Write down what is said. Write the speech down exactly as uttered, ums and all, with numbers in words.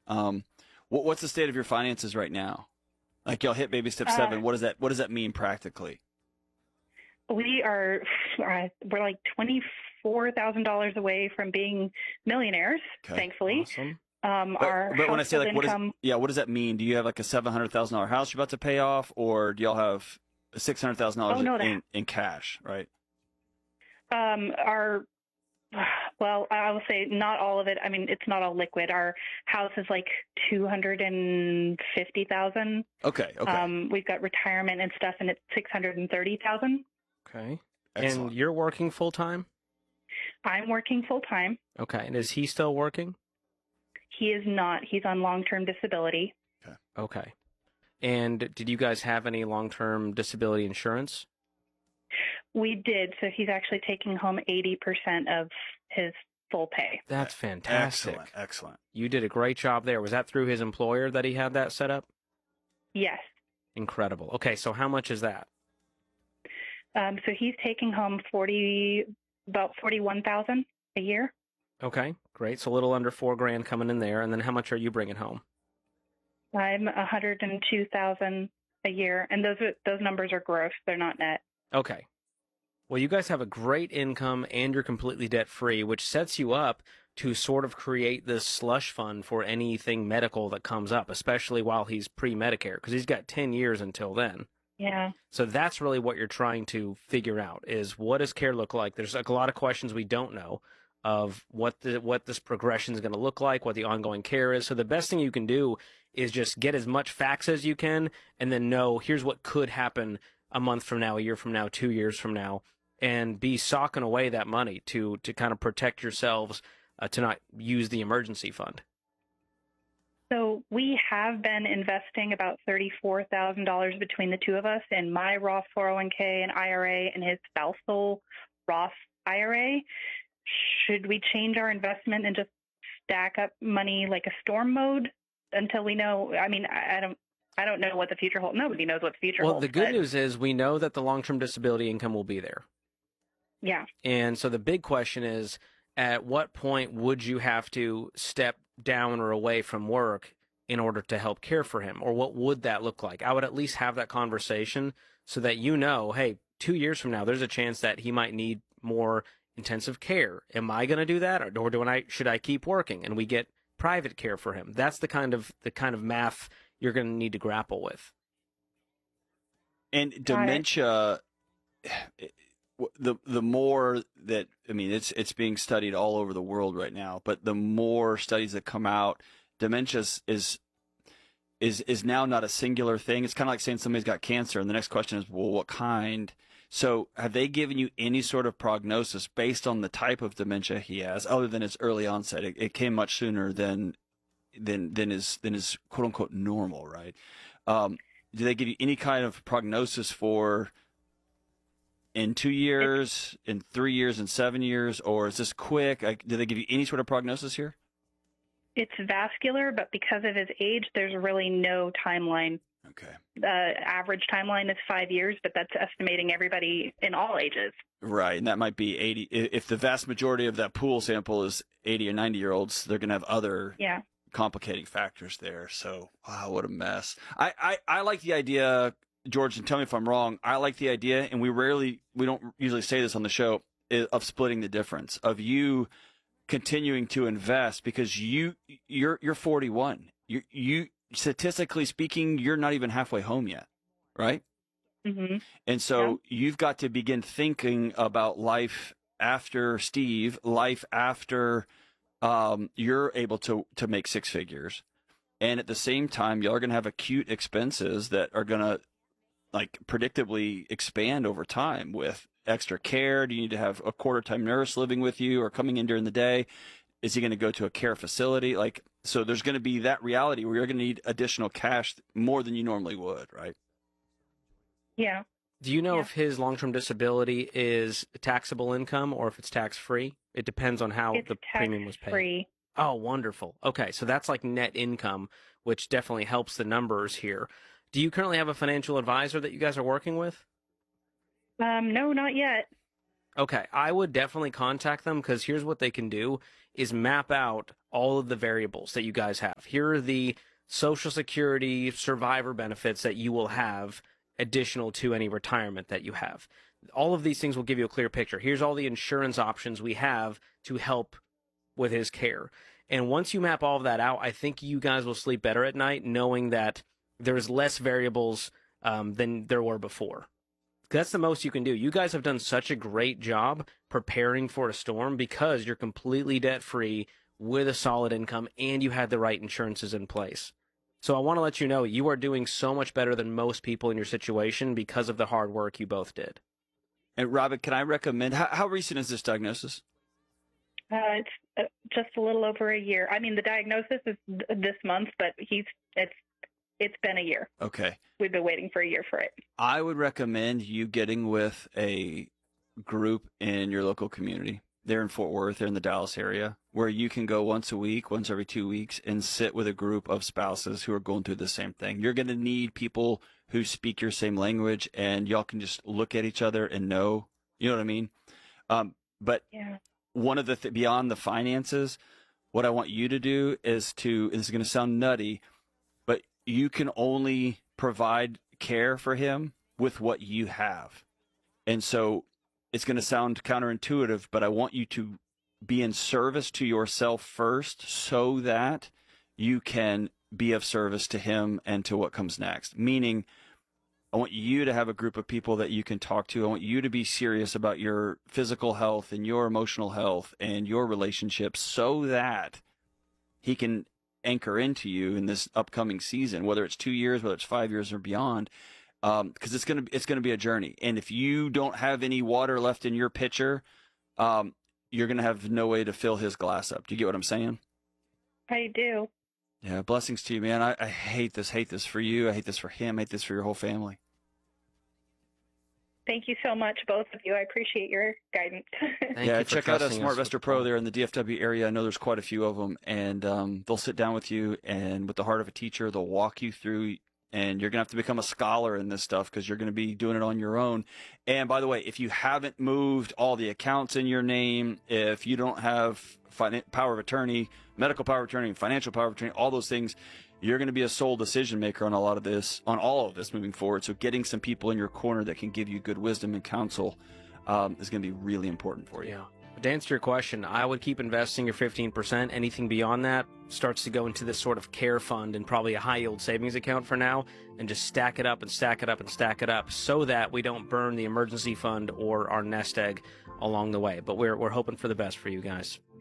Um, what, what's the state of your finances right now? Like y'all hit baby step seven. Uh, What does that What does that mean practically? we are uh, we're like twenty four thousand dollars away from being millionaires. Okay. Thankfully, Awesome. um, But, our but when I say household like, what is income. yeah, what does that mean? Do you have like a seven hundred thousand dollar house you're about to pay off, or do y'all have six hundred thousand Oh, dollars no, that- in in cash? Right. Um, our, well, I will say not all of it. I mean, it's not all liquid. Our house is like two hundred and fifty thousand. Okay. Okay. Um, we've got retirement and stuff, and it's six hundred and thirty thousand. Okay. Excellent. And you're working full time? I'm working full time. Okay. And is he still working? He is not. He's on long term disability. Okay. And did you guys have any long term disability insurance? We did. So he's actually taking home eighty percent of his full pay. That's fantastic. Excellent. Excellent. You did a great job there. Was that through his employer that he had that set up? Yes. Incredible. Okay, so how much is that? Um, so he's taking home forty, about forty-one thousand a year. Okay, great. So a little under four grand coming in there. And then how much are you bringing home? I'm one hundred two thousand a year, and those are, those numbers are gross. They're not net. Okay. Well, you guys have a great income and you're completely debt free, which sets you up to sort of create this slush fund for anything medical that comes up, especially while he's pre-Medicare, because he's got ten years until then. Yeah. So that's really what you're trying to figure out is what does care look like? There's like a lot of questions we don't know of what the what this progression is going to look like, what the ongoing care is. So the best thing you can do is just get as much facts as you can and then know here's what could happen a month from now, a year from now, two years from now, and be socking away that money to to kind of protect yourselves uh, to not use the emergency fund. So we have been investing about thirty-four thousand dollars between the two of us in my Roth four oh one k and I R A and his spousal Roth I R A. Should we change our investment and just stack up money like a storm mode until we know? I mean, I, I don't. I don't know what the future holds. Nobody knows what the future Well, holds. the good but, news is we know that the long-term disability income will be there. Yeah. And so the big question is, at what point would you have to step down or away from work in order to help care for him? Or what would that look like? I would at least have that conversation so that you know, hey, two years from now, there's a chance that he might need more intensive care. Am I going to do that? Or, or do I, should I keep working? And we get private care for him. That's the kind of the kind of math you're going to need to grapple with. And dementia, the the more that I mean, it's it's being studied all over the world right now. But the more studies that come out, dementia is is is, is now not a singular thing. It's kind of like saying somebody's got cancer, and the next question is, well, what kind? So, have they given you any sort of prognosis based on the type of dementia he has, other than its early onset? It, it came much sooner than than than is than is quote unquote normal, right? Um, do they give you any kind of prognosis for in two years, in three years, in seven years, or is this quick? Like, do they give you any sort of prognosis here? It's vascular, but because of his age, there's really no timeline. Okay. The average timeline is five years, but that's estimating everybody in all ages. Right, and that might be eighty. If the vast majority of that pool sample is eighty or ninety year olds, they're going to have other yeah. complicating factors there. So, wow, what a mess. I, I, I like the idea, George, and tell me if I'm wrong. I like the idea, and we rarely, we don't usually say this on the show, of splitting the difference, of you continuing to invest because you, you're, you're forty-one. You, you, statistically speaking, you're not even halfway home yet, right? Mm-hmm. And so yeah. you've got to begin thinking about life after Steve, life after um, you're able to, to make six figures. And at the same time, y'all are going to have acute expenses that are going to like predictably expand over time with extra care. Do you need to have a quarter time nurse living with you or coming in during the day? Is he going to go to a care facility? Like, so there's going to be that reality where you're going to need additional cash more than you normally would, right? Yeah. Do you know yeah. if his long-term disability is taxable income or if it's tax-free? It depends on how it's the premium was paid. Free. Oh, wonderful. Okay, so that's like net income, which definitely helps the numbers here. Do you currently have a financial advisor that you guys are working with? Um, no, not yet. Okay, I would definitely contact them because here's what they can do is map out all of the variables that you guys have. Here are the Social Security survivor benefits that you will have additional to any retirement that you have. All of these things will give you a clear picture. Here's all the insurance options we have to help with his care. And once you map all of that out, I think you guys will sleep better at night knowing that there's less variables um, than there were before. That's the most you can do. You guys have done such a great job preparing for a storm because you're completely debt-free with a solid income and you had the right insurances in place. So I want to let you know you are doing so much better than most people in your situation because of the hard work you both did. And Robin, can I recommend, how, how recent is this diagnosis? Uh, it's uh, just a little over a year. I mean, the diagnosis is th- this month, but he's it's it's been a year. Okay. We've been waiting for a year for it. I would recommend you getting with a group in your local community. They're in Fort Worth, they're in the Dallas area, where you can go once a week, once every two weeks, and sit with a group of spouses who are going through the same thing. You're going to need people who speak your same language, and y'all can just look at each other and know, you know what I mean? Um, but yeah. one of the, th- beyond the finances, what I want you to do is to, this is going to sound nutty, but you can only provide care for him with what you have. And so it's going to sound counterintuitive, but I want you to be in service to yourself first so that you can be of service to him and to what comes next. Meaning, I want you to have a group of people that you can talk to. I want you to be serious about your physical health and your emotional health and your relationships so that he can anchor into you in this upcoming season, whether it's two years, whether it's five years or beyond. Um, because it's gonna it's gonna be a journey, and if you don't have any water left in your pitcher, um, you're gonna have no way to fill his glass up. Do you get what I'm saying? I do. Yeah, blessings to you, man. I, I hate this, hate this for you. I hate this for him. I hate this for your whole family. Thank you so much, both of you. I appreciate your guidance. Thank yeah, you for check out a trusting us with SmartVestor the Pro call. there in the D F W area. I know there's quite a few of them, and um, they'll sit down with you, and with the heart of a teacher, they'll walk you through. And you're going to have to become a scholar in this stuff because you're going to be doing it on your own. And by the way, if you haven't moved all the accounts in your name, if you don't have fin- power of attorney, medical power of attorney, financial power of attorney, all those things, you're going to be a sole decision maker on a lot of this, on all of this moving forward. So getting some people in your corner that can give you good wisdom and counsel um, is going to be really important for you. Yeah. To answer your question, I would keep investing your fifteen percent. Anything beyond that starts to go into this sort of care fund and probably a high yield savings account for now, and just stack it up and stack it up and stack it up so that we don't burn the emergency fund or our nest egg along the way. But we're we're hoping for the best for you guys.